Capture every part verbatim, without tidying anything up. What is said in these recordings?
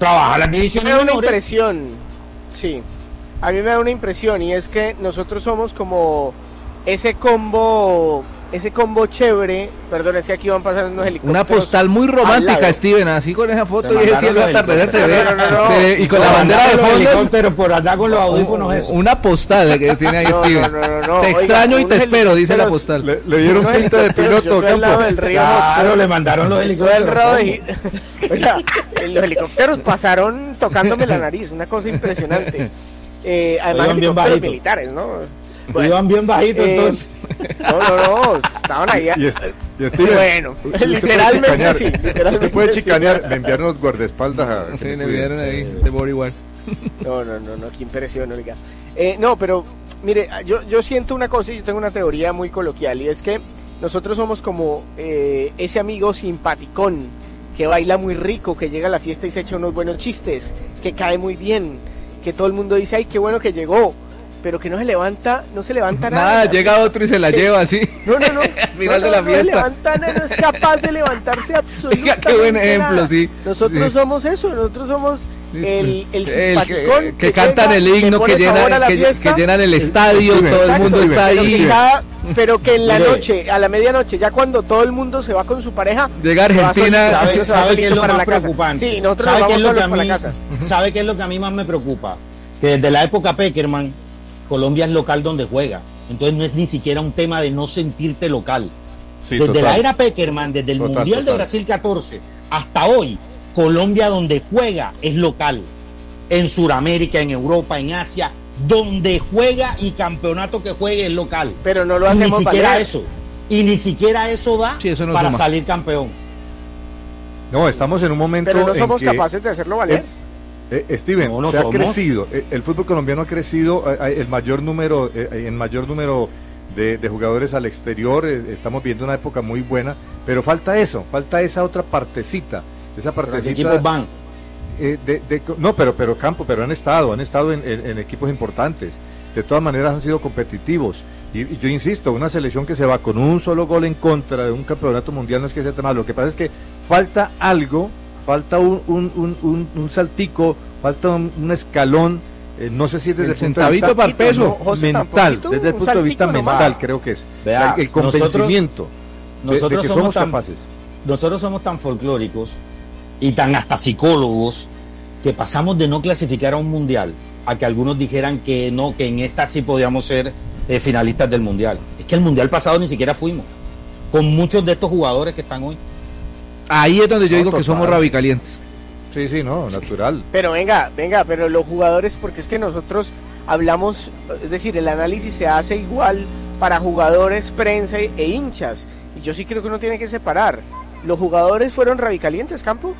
trabaja las divisiones me da una menores. impresión, sí, a mí me da una impresión y es que nosotros somos como ese combo, ese combo chévere, perdón, es que aquí van pasando unos helicópteros. Una postal muy romántica, Steven, así con esa foto y ese cielo atardecer se ve, no, no, no, se ve, y con no, la bandera de los fondo. helicópteros por andar con los audífonos eso. Una postal que tiene ahí No, Steven. no, no, no, no. Te Oiga, extraño y te unos espero, dice la helicópteros- postal. Le, le dieron Unos pinta de helicópteros, piloto, yo soy al lado Campo. del río Claro, Hudson. le mandaron los Todo el helicópteros. rado ¿cómo? de... Oiga, los helicópteros pasaron tocándome la nariz, una cosa impresionante. Eh, además, Iban bien helicópteros bajitos. militares, ¿no? Iban bien bajitos, eh, entonces. No, no, no, estaban ahí. Y, es- y Steven, Bueno, usted puede literalmente chicanear, sí, literalmente usted puede sí. chicanear, de enviarnos guardaespaldas a... Sí, le vieron ahí, de bodyguard. No, no, no, no, qué impresión, oiga. Eh, no, pero, mire, yo, yo siento una cosa y yo tengo una teoría muy coloquial, y es que nosotros somos como eh, ese amigo simpaticón que baila muy rico, que llega a la fiesta y se echa unos buenos chistes, que cae muy bien, que todo el mundo dice, ay, qué bueno que llegó, pero que no se levanta, no se levanta nada. Nada, llega otro y se la lleva así. No, no, no. Al final no, de la no, no se fiesta. levanta, no, no es capaz de levantarse absolutamente Oiga, qué buen ejemplo, nada. sí. Nosotros Sí. somos eso, nosotros somos el, el simpaticón que, que cantan llega, el que himno, pone que, sabor a llenan, la que, fiesta. que llenan el estadio, Steven, todo el Exacto, mundo está pero que ahí. cada- pero que en la Mire. noche, a la medianoche, ya cuando todo el mundo se va con su pareja, Llega se va Argentina. solito, ¿Sabe, se va sabe solito qué es lo para más la casa. preocupante? Sí, nosotros nos ¿Sabe qué es vamos lo que a solos para mí, la casa. ¿sabe qué es lo que a mí más me preocupa? Que desde la época Peckerman, Colombia es local donde juega. Entonces no es ni siquiera un tema de no sentirte local. Sí, desde total. la era Peckerman, desde el Total, Mundial total. de Brasil catorce hasta hoy, Colombia donde juega es local. En Sudamérica, en Europa, en Asia, donde juega y campeonato que juegue es local. Pero no lo Y ni hacemos siquiera valer. eso. Y ni siquiera eso da Sí, eso no para suma. salir campeón. No, estamos en un momento Pero no en somos que- capaces de hacerlo valer. Eh, eh, Steven, No, no se ha somos. crecido, eh, el fútbol colombiano ha crecido, eh, eh, el mayor número, eh, eh, en mayor número de, de jugadores al exterior, eh, estamos viendo una época muy buena, pero falta eso, falta esa otra partecita, esa Pero ¿a qué partecita. equipos van? eh, de, de- no, pero, pero Campo, pero han estado, han estado en, en- en equipos importantes, de todas maneras han sido competitivos, y, y yo insisto, una selección que se va con un solo gol en contra de un campeonato mundial no es que sea tan malo, lo que pasa es que falta algo, falta un, un, un, un, un saltico, falta un, un escalón, eh, no sé si es desde El el punto de centavito vista para el peso. No, José, mental, tampoquito, desde el un punto de vista saltico mental nomás. creo que es, Vea, el, el nosotros- convencimiento de- de, Nosotros que somos somos tan, capaces. nosotros somos tan folclóricos y tan hasta psicólogos que pasamos de no clasificar a un mundial a que algunos dijeran que no, que en esta sí podíamos ser eh, finalistas del mundial. Es que el mundial pasado ni siquiera fuimos, con muchos de estos jugadores que están hoy. Ahí es donde yo No, digo que total. somos rabicalientes. Sí, sí, no, natural. Pero venga, venga, pero los jugadores, porque es que nosotros hablamos, es decir, el análisis se hace igual para jugadores, prensa e e hinchas. Y yo sí creo que uno tiene que separar. ¿Los jugadores fueron radicalientes, Campo?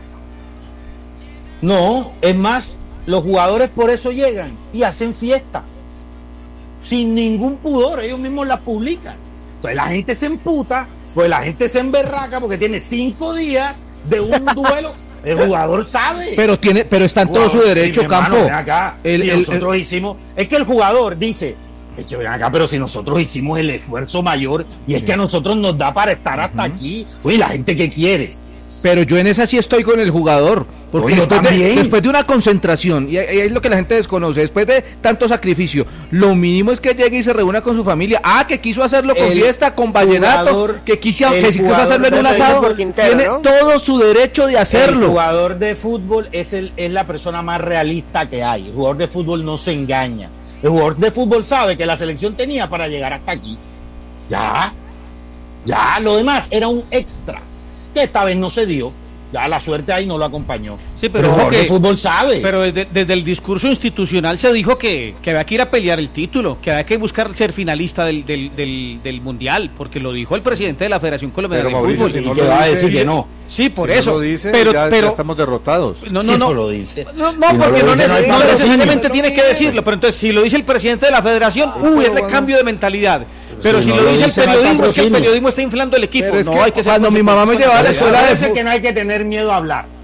No, es más, los jugadores por eso llegan y hacen fiesta. Sin ningún pudor, ellos mismos la publican. Entonces la gente se emputa, pues la gente se emberraca porque tiene cinco días de un duelo. El jugador sabe. Pero tiene, pero está en todo su Jugador, derecho, sí, mi hermano, Campo. ven acá, El- si el- nosotros hicimos, es que el jugador dice, eche, ven acá, pero si nosotros hicimos el esfuerzo mayor y es que a nosotros nos da para estar hasta aquí. Oye, la gente que quiere. Pero yo en esa sí estoy con el jugador. Porque Oye, yo después, de, también. después de una concentración, y ahí es lo que la gente desconoce, después de tanto sacrificio, lo mínimo es que llegue y se reúna con su familia. Ah, que quiso hacerlo con El fiesta, con vallenato, jugador- que quiso, el que quiso jugador hacerlo en un de asado. por Quintero, Tiene ¿no? todo su derecho de El hacerlo. jugador de fútbol es, el, es la persona más realista que hay. El jugador de fútbol no se engaña. El jugador de fútbol sabe que la selección tenía para llegar hasta aquí. Ya, ya, lo demás era un extra, que esta vez no se dio. Ya la suerte ahí no lo acompañó. Sí, pero pero el jugador que- de fútbol sabe. Pero desde, desde el discurso institucional se dijo que, que había que ir a pelear el título, que había que buscar ser finalista del, del, del, del Mundial, porque lo dijo el presidente de la Federación Colombiana Pero de Mauricio, Fútbol. si y no que lo va a dice- decir que no. Sí, por Si no eso. lo dice, pero ya, ya pero estamos derrotados. no, Si no, no. lo dice. No, Si no, porque lo no, dice, neces- hay no patrocinio. necesariamente tiene que decirlo, pero entonces si lo dice el presidente de la Federación, uy, es de cambio de mentalidad. Pero Si si no lo lo dice el dice, no hay periodismo, es que el patrocinio. periodismo está inflando el equipo. Pero es no, que hay que ser cuando mi mamá me consecuentes llevaba a la con escuela de Parece fútbol, que no hay que tener miedo a hablar.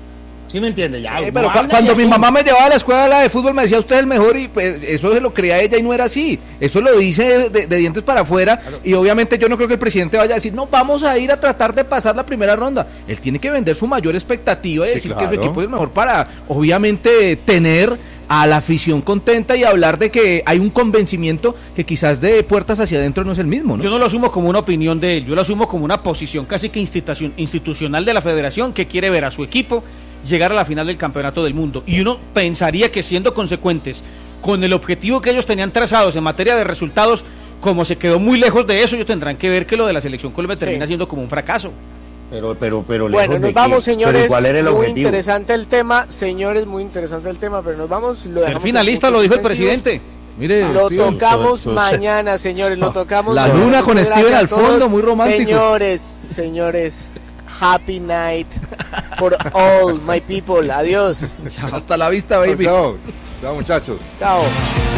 ¿Sí me entiende? Ya, Eh, no pero cu- hable cuando así. mi mamá me llevaba a la escuela de fútbol me decía usted es el mejor y pues, eso se lo creía ella y no era así. Eso lo dice de, de dientes para afuera Claro. y obviamente yo no creo que el presidente vaya a decir no, vamos a ir a tratar de pasar la primera ronda. Él tiene que vender su mayor expectativa y Sí, decir claro. que su equipo es el mejor para obviamente tener a la afición contenta y hablar de que hay un convencimiento que quizás de puertas hacia adentro no es el mismo, ¿no? Yo no lo asumo como una opinión de él, yo lo asumo como una posición casi que institucion- institucional de la federación que quiere ver a su equipo llegar a la final del campeonato del mundo. Y uno pensaría que siendo consecuentes con el objetivo que ellos tenían trazados en materia de resultados, como se quedó muy lejos de eso, ellos tendrán que ver que lo de la selección Colombia termina Sí. siendo como un fracaso. Pero, pero, pero, Bueno, lejos nos de vamos, qué. señores. Pero ¿cuál era el muy objetivo? interesante el tema, señores, muy interesante el tema, pero nos vamos. Lo Ser dejamos finalista en lo dijo el puntos suspensivos. presidente. Mire, Lo sí, tocamos so- so- mañana, señores, lo tocamos. La mañana. luna con Muchas Steven gracias al a todos. fondo, muy romántico. Señores, señores, happy night for all my people. Adiós. hasta la vista, baby. Chao, chao muchachos. Chao.